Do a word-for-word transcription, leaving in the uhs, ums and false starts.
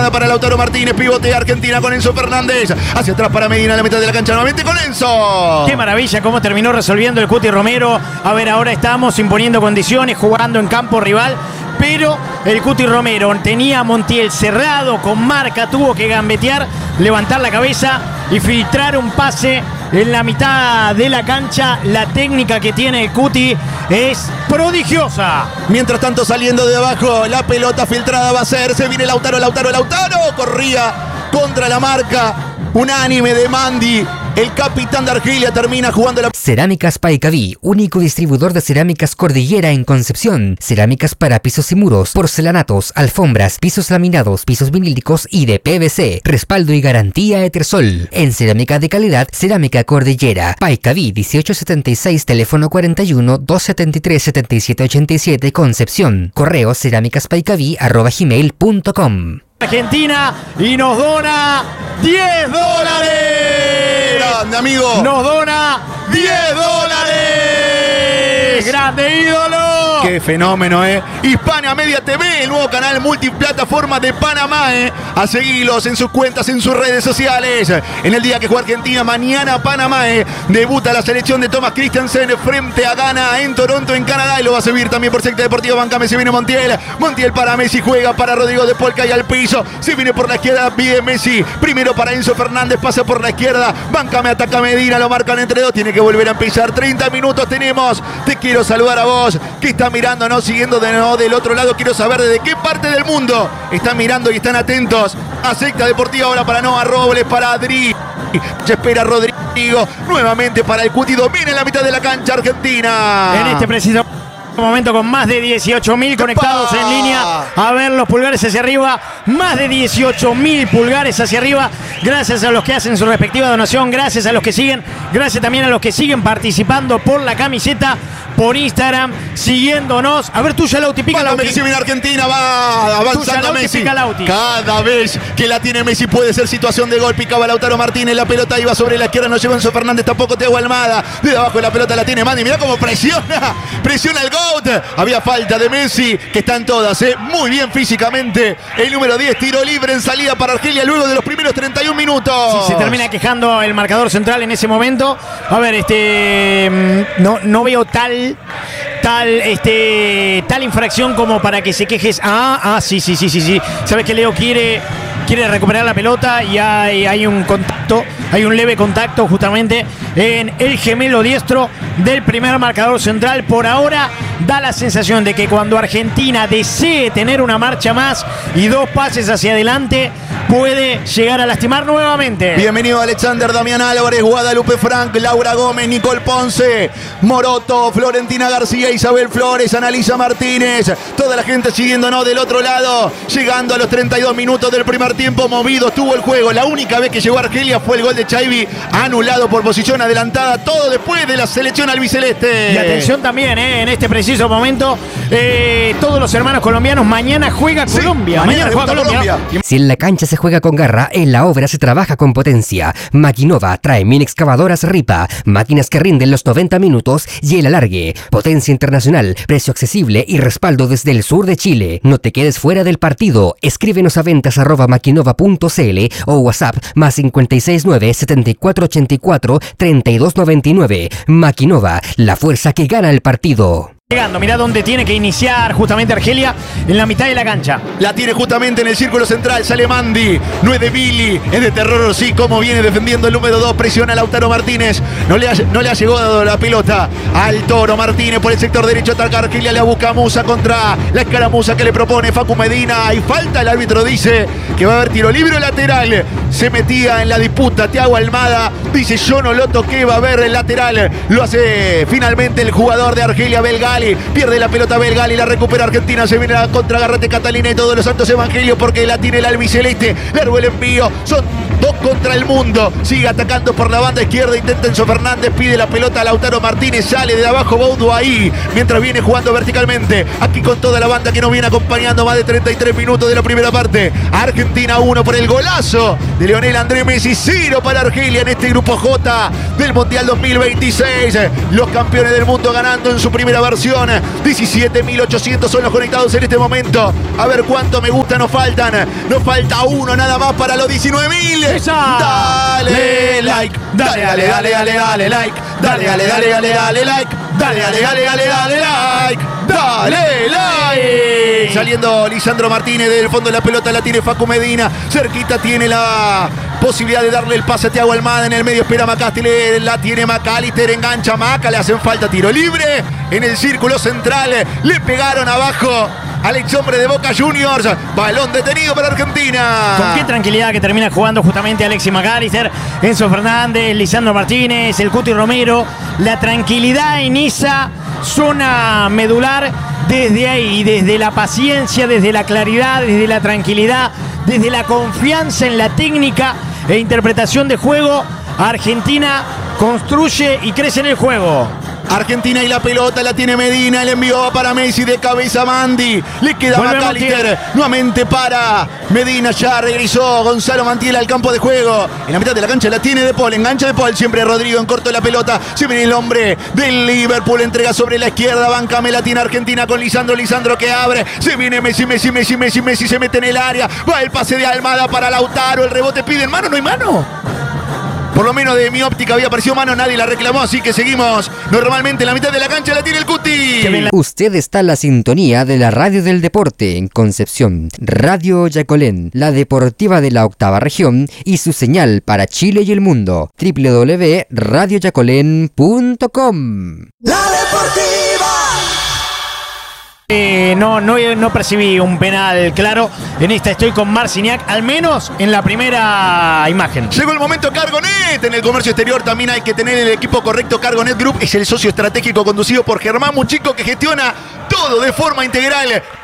pelota para Lautaro Martínez. Pivotea Argentina con Enzo Fernández. Hacia atrás para Medina, a la mitad de la cancha nuevamente con Enzo. Qué maravilla cómo terminó resolviendo el Cuti Romero. A ver, ahora estamos imponiendo condiciones, jugando en campo rival. Pero el Cuti Romero tenía a Montiel cerrado, con marca, tuvo que gambetear, levantar la cabeza y filtrar un pase en la mitad de la cancha. La técnica que tiene el Cuti es prodigiosa. Mientras tanto, saliendo de abajo, la pelota filtrada va a ser. Se viene Lautaro, Lautaro, Lautaro. Corría contra la marca unánime de Mandi. El capitán de Argelia termina jugando la... Cerámicas Paicaví, único distribuidor de cerámicas Cordillera en Concepción. Cerámicas para pisos y muros, porcelanatos, alfombras, pisos laminados, pisos vinílicos y de P V C. Respaldo y garantía Etersol. En cerámica de calidad, Cerámica Cordillera. Paicaví dieciocho setenta y seis, teléfono cuarenta y uno, doscientos setenta y tres, setenta y siete ochenta y siete, Concepción. Correo cerámicaspaicaví arroba gmail punto com. Argentina y nos dona diez dólares. Grande, amigo. Nos dona diez dólares. Grande ídolo. Qué fenómeno, ¿eh? Hispania Media T V, el nuevo canal multiplataforma de Panamá, ¿eh? A seguirlos en sus cuentas, en sus redes sociales. En el día que juega Argentina, mañana Panamá, ¿eh? Debuta la selección de Thomas Christensen frente a Ghana en Toronto, en Canadá. Y lo va a subir también por Secta Deportiva Banca. Se viene Montiel. Montiel para Messi, juega para Rodrigo de Paul, cae al piso. Se viene por la izquierda, pide Messi. Primero para Enzo Fernández, pasa por la izquierda. Bancame, ataca Medina, lo marcan entre dos. Tiene que volver a empezar. treinta minutos tenemos. Te quiero saludar a vos, que está mirándonos, siguiendo de nuevo del otro lado. Quiero saber desde qué parte del mundo están mirando y están atentos a Secta Deportiva. Ahora para Noah Robles, para Adri. Se espera Rodrigo. Nuevamente para el Cuti. Domina en la mitad de la cancha Argentina. En este preciso momento con más de dieciocho mil conectados en línea. A ver los pulgares hacia arriba. Más de dieciocho mil pulgares hacia arriba. Gracias a los que hacen su respectiva donación. Gracias a los que siguen. Gracias también a los que siguen participando por la camiseta, por Instagram, siguiéndonos. A ver, tuya Lauti, pica Lauti. Messi viene Argentina, va avanzando Lauti, Messi. pica Lauti. Cada vez que la tiene Messi puede ser situación de gol. Picaba Lautaro Martínez, la pelota iba sobre la izquierda, no llegó Enzo Fernández, tampoco Teo Almada. De abajo de la pelota la tiene Mandi. Mirá cómo presiona, presiona el GOAT. Había falta de Messi, que están todas, ¿eh? Muy bien físicamente. El número diez, tiro libre en salida para Argelia luego de los primeros treinta y un minutos. Sí, se termina quejando el marcador central en ese momento. A ver, este no, no veo tal tal este tal infracción como para que se quejes. Ah, ah, sí, sí, sí, sí, sí. Sabes que Leo quiere quiere recuperar la pelota y hay, hay un contacto, hay un leve contacto justamente en el gemelo diestro del primer marcador central. Por ahora da la sensación de que cuando Argentina desee tener una marcha más y dos pases hacia adelante, puede llegar a lastimar nuevamente. Bienvenido Alexander, Damián Álvarez, Guadalupe Frank, Laura Gómez, Nicole Ponce, Moroto, Florentina García, Isabel Flores, Analisa Martínez. Toda la gente siguiéndonos del otro lado. Llegando a los treinta y dos minutos del primer tiempo, movido estuvo el juego. La única vez que llegó a Argelia fue el gol de Chaibi, anulado por posición adelantada. Todo después de la selección albiceleste. Y atención también, eh, en este preciso momento, eh, todos los hermanos colombianos. Mañana juega sí, Colombia. Mañana, mañana juega Colombia. Colombia. Si en la cancha se juega con garra, en la obra se trabaja con potencia. Maquinova trae mini excavadoras Ripa, máquinas que rinden los noventa minutos y el alargue. Potencia internacional, precio accesible y respaldo desde el sur de Chile. No te quedes fuera del partido. Escríbenos a ventas arroba maquinova punto cl o WhatsApp más cinco seis nueve, setenta y cuatro ochenta y cuatro, treinta y dos noventa y nueve. Maquinova, la fuerza que gana el partido. Llegando, mirá dónde tiene que iniciar justamente Argelia, en la mitad de la cancha. La tiene justamente en el círculo central, sale Mandi, no es de Billy, es de Terror, sí, como viene defendiendo el número dos, presiona a Lautaro Martínez, no le ha, no le ha llegado la pelota al Toro Martínez por el sector derecho, ataca Argelia, le busca a Musa contra la escaramuza que le propone Facu Medina, hay falta, el árbitro dice que va a haber tiro libre lateral, se metía en la disputa Thiago Almada, dice yo no lo toqué, va a haber el lateral, lo hace finalmente el jugador de Argelia, Belgali. Pierde la pelota Belgali, la recupera Argentina, se viene a contra Garrate Catalina y todos los santos evangelios porque la tiene el albiceleste, largo el envío, son dos contra el mundo, sigue atacando por la banda izquierda, intenta Enzo Fernández, pide la pelota a Lautaro Martínez, sale de abajo Boudo ahí, mientras viene jugando verticalmente, aquí con toda la banda que nos viene acompañando más de treinta y tres minutos de la primera parte, Argentina uno por el golazo de Lionel Andrés Messi, cero para Argelia en este grupo J del Mundial dos mil veintiséis. Los campeones del mundo ganando en su primera versión. diecisiete mil ochocientos son los conectados en este momento. A ver cuánto me gusta nos faltan. Nos falta uno nada más para los diecinueve mil. Dale like, dale, dale, dale, dale, dale like. Dale, dale, dale, dale, dale like. Dale, dale, dale, dale, dale like. Dale like. Saliendo Lisandro Martínez del fondo de la pelota, la tiene Facu Medina. Cerquita tiene la posibilidad de darle el pase a Thiago Almada. En el medio espera Macalister, la tiene Macalister, engancha Maca, le hacen falta tiro libre. En el círculo central le pegaron abajo al ex hombre de Boca Juniors. Balón detenido para Argentina. Con qué tranquilidad que termina jugando justamente Alexis Macalister, Enzo Fernández, Lisandro Martínez, el Cuti Romero. La tranquilidad en esa zona medular, desde ahí, desde la paciencia, desde la claridad, desde la tranquilidad, desde la confianza en la técnica e interpretación de juego, Argentina construye y crece en el juego. Argentina y la pelota la tiene Medina, el envío va para Messi, de cabeza Mandi, le queda Macalister, nuevamente para Medina, ya regresó Gonzalo Mantiela al campo de juego, en la mitad de la cancha la tiene De Paul, engancha De Paul, siempre Rodrigo en corto de la pelota, se viene el hombre del Liverpool, entrega sobre la izquierda, bancame la tiene Argentina con Lisandro, Lisandro que abre, se viene Messi, Messi, Messi, Messi, Messi, se mete en el área, va el pase de Almada para Lautaro, el rebote pide en mano, no hay mano. Por lo menos de mi óptica había aparecido mano, nadie la reclamó, así que seguimos normalmente en la mitad de la cancha la tiene el Cuti. Usted está en la sintonía de la Radio del Deporte en Concepción, Radio Yacolén, la deportiva de la octava región y su señal para Chile y el mundo, doble u doble u doble u punto radio yacolén punto com. La deportiva. Eh, no, no, no percibí un penal claro. En esta estoy con Marciniak, al menos en la primera imagen. Llegó el momento Cargonet. En el comercio exterior también hay que tener el equipo correcto. Cargonet Group es el socio estratégico conducido por Germán Muchico, que gestiona todo de forma integral.